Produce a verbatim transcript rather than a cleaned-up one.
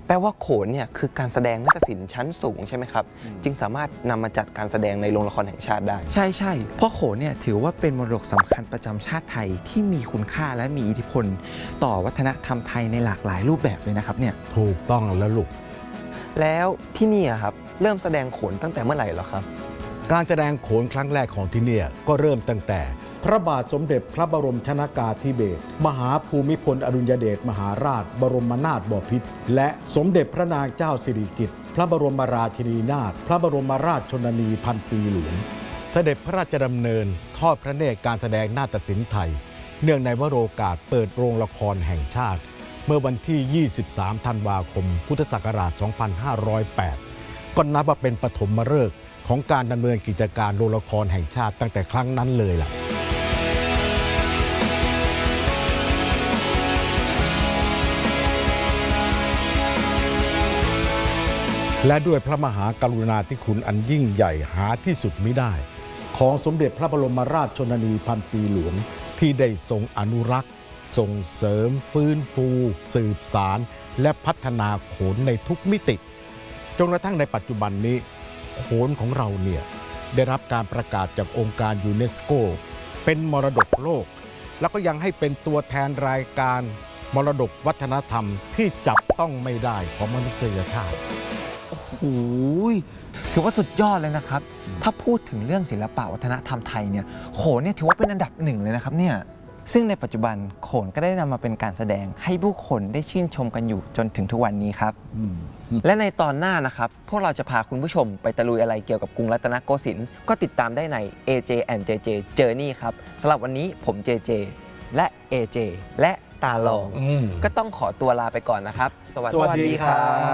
แปลว่าโขนเนี่ยคือการแสดงนาฏศิลป์ชั้นสูงใช่ไหมครับจึงสามารถนำมาจัดการแสดงในโรงละครแห่งชาติได้ใช่ใช่เพราะโขนเนี่ยถือว่าเป็นมรดกสำคัญประจำชาติไทยที่มีคุณค่าและมีอิทธิพลต่อวัฒนธรรมไทยในหลากหลายรูปแบบเลยนะครับเนี่ยถูกต้องแล้วลูกแล้วที่นี่ครับเริ่มแสดงโขนตั้งแต่เมื่อไหร่หรอครับการแสดงโขนครั้งแรกของที่นี่ก็เริ่มตั้งแต่พระบาทสมเด็จพระบรมชนกาธิเบศรมหาภูมิพลอดุลยเดชมหาราชบรมนาถบพิตรและสมเด็จพระนางเจ้าสิริกิติ์พระบรมราชินีนาถพระบรมราชชนนีพันปีหลวงเสด็จพระราชดำเนินทอดพระเนตรการแสดงนาฏศิลป์ไทยเนื่องในวโรกาสเปิดโรงละครแห่งชาติเมื่อวันที่ ยี่สิบสาม ธันวาคม พุทธศักราช สองพันห้าร้อยแปด ก็นับว่าเป็นปฐมฤกษ์ของการดำเนินกิจการโรงละครแห่งชาติตั้งแต่ครั้งนั้นเลยล่ะและด้วยพระมหากรุณาธิคุณอันยิ่งใหญ่หาที่สุดมิได้ของสมเด็จพระบรมราชชนนีพันปีหลวงที่ได้ทรงอนุรักษ์ส่งเสริมฟื้นฟูสืบสารและพัฒนาโขนในทุกมิติจนกระทั่งในปัจจุบันนี้โขนของเราเนี่ยได้รับการประกาศจากองค์การยูเนสโกเป็นมรดกโลกแล้วก็ยังให้เป็นตัวแทนรายการมรดกวัฒนธรรมที่จับต้องไม่ได้ของมนุษยชาติโอ้โหถือว่าสุดยอดเลยนะครับถ้าพูดถึงเรื่องศิลปะวัฒนธรรมไทยเนี่ยโขนเนี่ยถือว่าเป็นอันดับหนึ่งเลยนะครับเนี่ยซึ่งในปัจจุบันโขนก็ได้นำมาเป็นการแสดงให้ผู้คนได้ชื่นชมกันอยู่จนถึงทุกวันนี้ครับและในตอนหน้านะครับพวกเราจะพาคุณผู้ชมไปตะลุยอะไรเกี่ยวกับกรุงรัตนโกสินทร์ก็ติดตามได้ใน เอ เจ แอนด์ เจ เจ Journey ครับสำหรับวันนี้ผม เจ เจ และ เอ เจ และตาลองก็ต้องขอตัวลาไปก่อนนะครับสวัสดีครับ